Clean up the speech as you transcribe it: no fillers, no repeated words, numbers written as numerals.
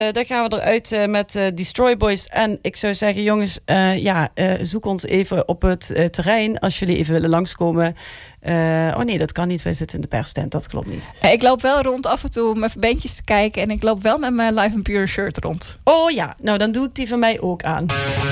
Daar gaan we eruit met Destroy Boys. En ik zou zeggen, jongens, zoek ons even op het terrein als jullie even willen langskomen. Oh nee, dat kan niet. Wij zitten in de perstent. Dat klopt niet. Ik loop wel rond af en toe om mijn bandjes te kijken. En ik loop wel met mijn Live and Pure shirt rond. Oh ja, nou dan doe ik die van mij ook aan.